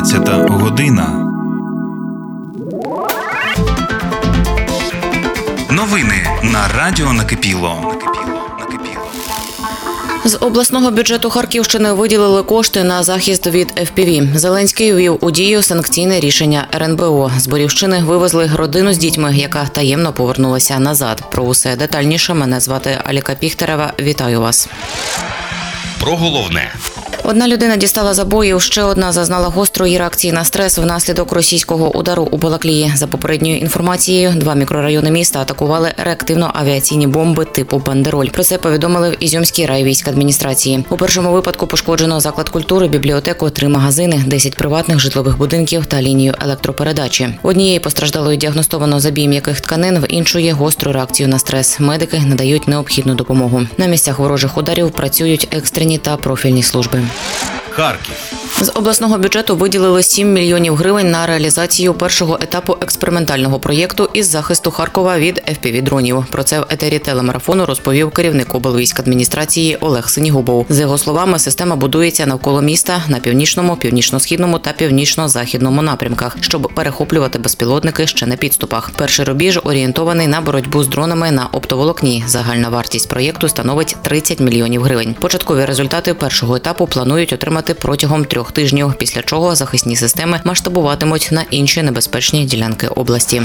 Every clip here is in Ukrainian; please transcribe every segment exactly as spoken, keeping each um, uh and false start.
одинадцята година. Новини на радіо Накипіло. З обласного бюджету Харківщини виділили кошти на захист від еф пі ві. Зеленський ввів у дію санкційне рішення ер ен бе о. З Борівщини вивезли родину з дітьми, яка таємно повернулася назад. Про усе детальніше мене звати Аліка Піхтерева. Вітаю вас. Про головне. Одна людина дістала забоїв, ще одна зазнала гострої реакції на стрес внаслідок російського удару у Балаклії. За попередньою інформацією, два мікрорайони міста атакували реактивно-авіаційні бомби типу «Бандероль». Про це повідомили в Ізюмській райвійськадміністрації. У першому випадку пошкоджено заклад культури, бібліотеку, три магазини, десять приватних житлових будинків та лінію електропередачі. Однієї постраждалої діагностовано забій м'яких тканин, в іншої – гостру реакцію на стрес. Медики надають необхідну допомогу. На місцях ворожих ударів працюють екстрені та профільні служби. Харків. З обласного бюджету виділили сім мільйонів гривень на реалізацію першого етапу експериментального проєкту із захисту Харкова від еф пі ві-дронів. Про це в етері телемарафону розповів керівник облвійськадміністрації Олег Синігубов. За його словами, система будується навколо міста на північному, північно-східному та північно-західному напрямках, щоб перехоплювати безпілотники ще на підступах. Перший рубіж орієнтований на боротьбу з дронами на оптоволокні. Загальна вартість проєкту становить тридцять мільйонів гривень. Початкові результати першого етапу планують отримати протягом трьох тижнів, після чого захисні системи масштабуватимуть на інші небезпечні ділянки області.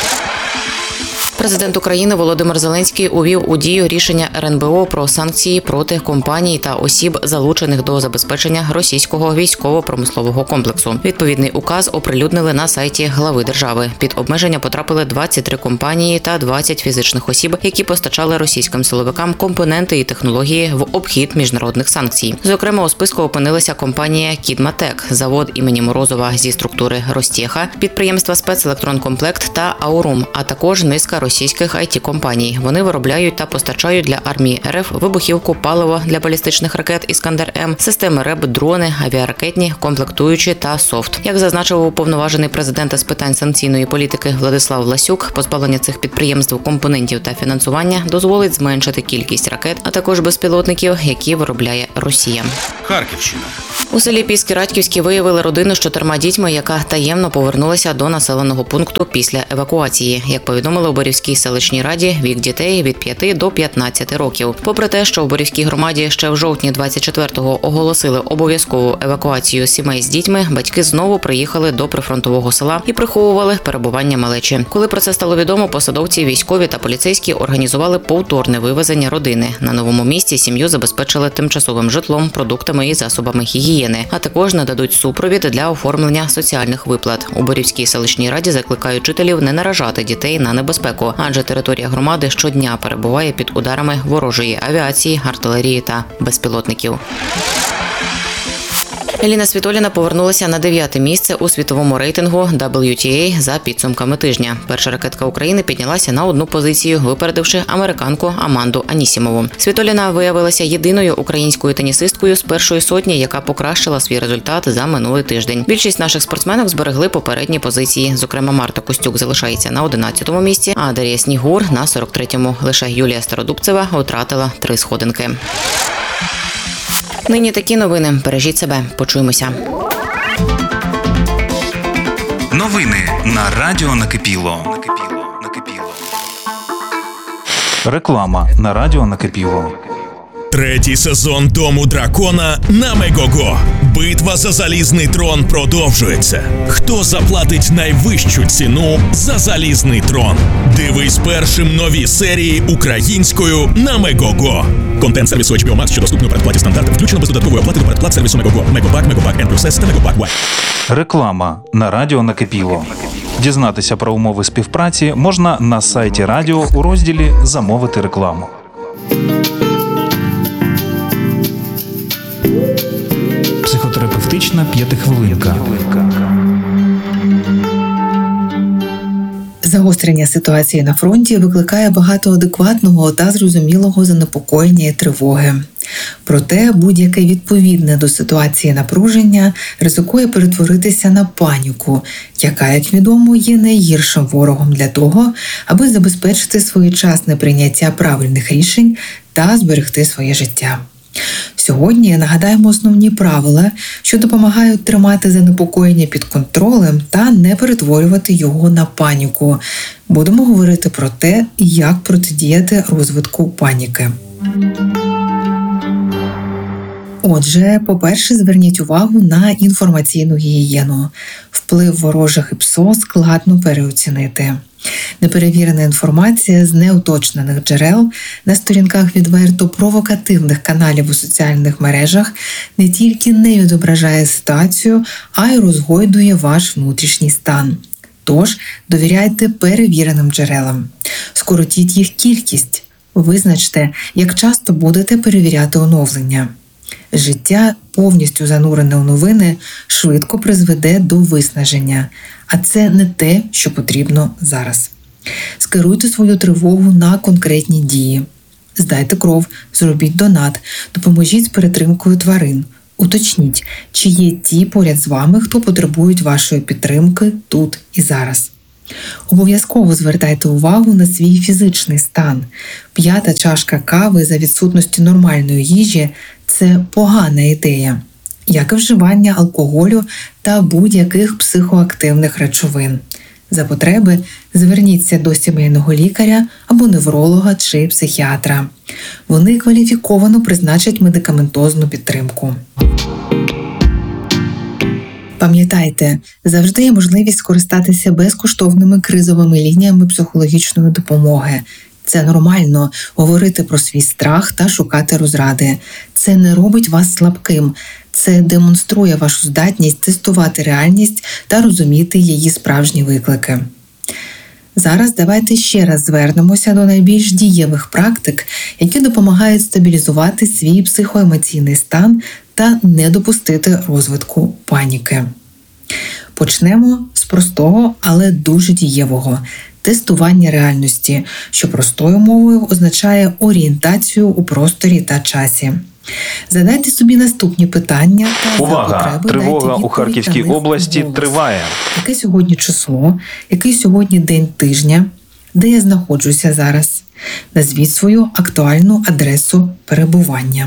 Президент України Володимир Зеленський увів у дію рішення ер ен бе о про санкції проти компаній та осіб, залучених до забезпечення російського військово-промислового комплексу. Відповідний указ оприлюднили на сайті глави держави. Під обмеження потрапили двадцять три компанії та двадцять фізичних осіб, які постачали російським силовикам компоненти і технології в обхід міжнародних санкцій. Зокрема, у списку опинилася компанія «Кідматек», завод імені Морозова зі структури «Ростеха», підприємства «Спецелектронкомплект» та «Аурум», а також низка російських ай ті-компаній. Вони виробляють та постачають для армії ер еф вибухівку, паливо для балістичних ракет «Іскандер-М», системи РЕБ, дрони, авіаракетні, комплектуючі та софт. Як зазначив уповноважений президента з питань санкційної політики Владислав Власюк, позбавлення цих підприємств компонентів та фінансування дозволить зменшити кількість ракет, а також безпілотників, які виробляє Росія. Харківщина. У селі Піски-Радьківські виявили родину з чотирма дітьми, яка таємно повернулася до населеного пункту після евакуації. Як повідомили у Борівській селищній раді, вік дітей від п'яти до п'ятнадцяти років. Попри те, що в Борівській громаді ще в жовтні двадцять четвертого оголосили обов'язкову евакуацію сімей з дітьми, батьки знову приїхали до прифронтового села і приховували перебування малечі. Коли про це стало відомо, посадовці, військові та поліцейські організували повторне вивезення родини. На новому місці сім'ю забезпечили тимчасовим житлом, продуктами і засобами гігієни, а також нададуть супровід для оформлення соціальних виплат. У Борівській селищній раді закликають жителів не наражати дітей на небезпеку, адже територія громади щодня перебуває під ударами ворожої авіації, артилерії та безпілотників. Еліна Світоліна повернулася на дев'яте місце у світовому рейтингу дабл ю ті ей за підсумками тижня. Перша ракетка України піднялася на одну позицію, випередивши американку Аманду Анісімову. Світоліна виявилася єдиною українською тенісисткою з першої сотні, яка покращила свій результат за минулий тиждень. Більшість наших спортсменок зберегли попередні позиції. Зокрема, Марта Костюк залишається на одинадцятому місці, а Дар'я Снігур на сорок третьому. Лише Юлія Стародубцева втратила три сходинки. Нині такі новини. Бережіть себе. Почуємося. Новини на радіо Накипіло. Реклама на радіо Накипіло. Третій сезон «Дому дракона» на Мегого. Битва за залізний трон продовжується. Хто заплатить найвищу ціну за залізний трон? Дивись першим нові серії українською на Мегого. Контент сервісу ейч бі о Max, що доступний у передплаті стандарт, включено без додаткової оплати до передплат сервісу Мегого. Мегопак, Мегопак N плюс S та Мегопак Y. Реклама на радіо Накипіло. Дізнатися про умови співпраці можна на сайті радіо у розділі «Замовити рекламу». Психотерапевтична п'ятихвилинка. Загострення ситуації на фронті викликає багато адекватного та зрозумілого занепокоєння і тривоги. Проте будь-яке відповідне до ситуації напруження ризикує перетворитися на паніку, яка, як відомо, є найгіршим ворогом для того, аби забезпечити своєчасне прийняття правильних рішень та зберегти своє життя. Сьогодні нагадаємо основні правила, що допомагають тримати занепокоєння під контролем та не перетворювати його на паніку. Будемо говорити про те, як протидіяти розвитку паніки. Отже, по-перше, зверніть увагу на інформаційну гігієну. Вплив ворожих ІПСО складно переоцінити. Неперевірена інформація з неуточнених джерел на сторінках відверто провокативних каналів у соціальних мережах не тільки не відображає ситуацію, а й розгойдує ваш внутрішній стан. Тож, довіряйте перевіреним джерелам. Скоротіть їх кількість. Визначте, як часто будете перевіряти оновлення. Життя, повністю занурене у новини, швидко призведе до виснаження, а це не те, що потрібно зараз. Скеруйте свою тривогу на конкретні дії. Здайте кров, зробіть донат, допоможіть з перетримкою тварин. Уточніть, чи є ті поряд з вами, хто потребують вашої підтримки тут і зараз. Обов'язково звертайте увагу на свій фізичний стан. П'ята чашка кави за відсутності нормальної їжі – це погана ідея, як і вживання алкоголю та будь-яких психоактивних речовин. За потреби зверніться до сімейного лікаря або невролога чи психіатра. Вони кваліфіковано призначать медикаментозну підтримку. Пам'ятайте, завжди є можливість скористатися безкоштовними кризовими лініями психологічної допомоги. Це нормально – говорити про свій страх та шукати розради. Це не робить вас слабким. Це демонструє вашу здатність тестувати реальність та розуміти її справжні виклики. Зараз давайте ще раз звернемося до найбільш дієвих практик, які допомагають стабілізувати свій психоемоційний стан та не допустити розвитку паніки. Почнемо з простого, але дуже дієвого – тестування реальності, що простою мовою означає орієнтацію у просторі та часі. Задайте собі наступні питання та Увага! за потреби Тривога дайте у відповідь Харківській на них області вголос. триває. Яке сьогодні число? Який сьогодні день тижня? Де я знаходжуся зараз? Назвіть свою актуальну адресу перебування.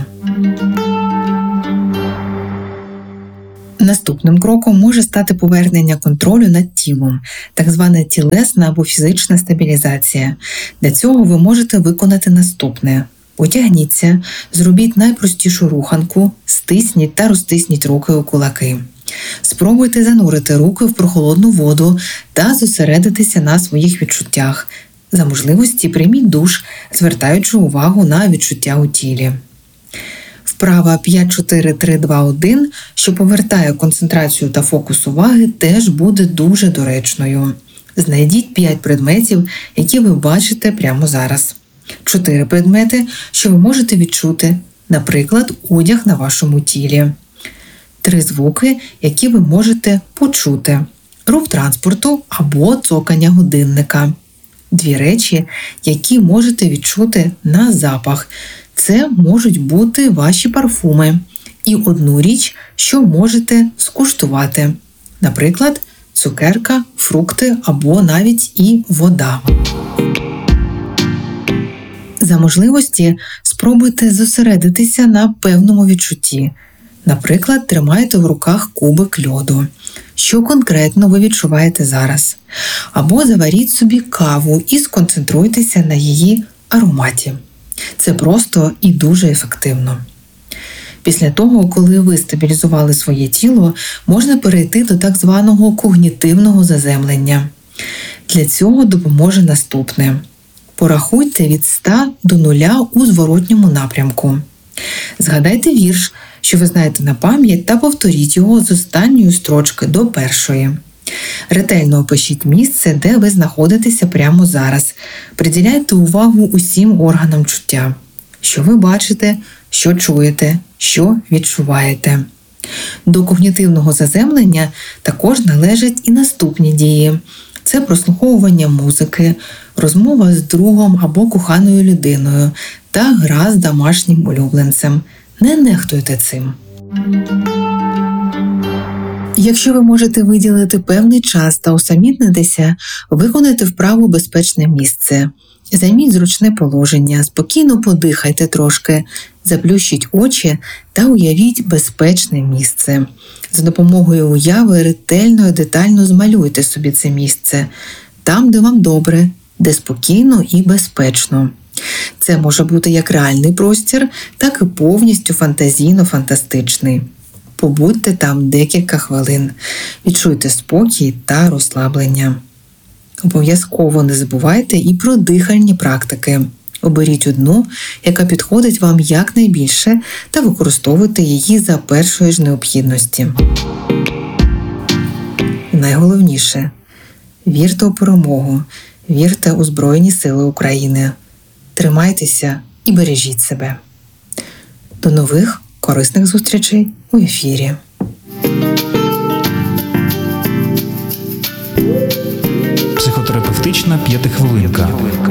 Наступним кроком може стати повернення контролю над тілом, так звана тілесна або фізична стабілізація. Для цього ви можете виконати наступне. Потягніться, зробіть найпростішу руханку, стисніть та розтисніть руки у кулаки. Спробуйте занурити руки в прохолодну воду та зосередитися на своїх відчуттях. За можливості прийміть душ, звертаючи увагу на відчуття у тілі. Вправа п'ять чотири три два один, що повертає концентрацію та фокус уваги, теж буде дуже доречною. Знайдіть п'ять предметів, які ви бачите прямо зараз. чотири предмети, що ви можете відчути, наприклад, одяг на вашому тілі. три звуки, які ви можете почути. Рух транспорту або цокання годинника. Дві речі, які можете відчути на запах. Це можуть бути ваші парфуми. І одну річ, що можете скуштувати. Наприклад, цукерка, фрукти або навіть і вода. За можливості спробуйте зосередитися на певному відчутті. Наприклад, тримаєте в руках кубик льоду. Що конкретно ви відчуваєте зараз? Або заваріть собі каву і сконцентруйтеся на її ароматі. Це просто і дуже ефективно. Після того, коли ви стабілізували своє тіло, можна перейти до так званого когнітивного заземлення. Для цього допоможе наступне. Порахуйте від ста до нуля у зворотньому напрямку. Згадайте вірш, що ви знаєте на пам'ять, та повторіть його з останньої строчки до першої. Ретельно опишіть місце, де ви знаходитеся прямо зараз. Приділяйте увагу усім органам чуття. Що ви бачите, що чуєте, що відчуваєте. До когнітивного заземлення також належать і наступні дії. Це прослуховування музики, розмова з другом або коханою людиною та гра з домашнім улюбленцем. Не нехтуйте цим. Якщо ви можете виділити певний час та усамітнитися, виконайте вправу «Безпечне місце». Займіть зручне положення, спокійно подихайте трошки, заплющіть очі та уявіть безпечне місце. За допомогою уяви ретельно і детально змалюйте собі це місце, там, де вам добре, де спокійно і безпечно. Це може бути як реальний простір, так і повністю фантазійно-фантастичний. Побудьте там декілька хвилин, відчуйте спокій та розслаблення. Обов'язково не забувайте і про дихальні практики. Оберіть одну, яка підходить вам якнайбільше, та використовуйте її за першої ж необхідності. І найголовніше – вірте у перемогу, вірте у Збройні Сили України. Тримайтеся і бережіть себе. До нових корисних зустрічей у ефірі. Психотерапевтична п'ятихвилинка.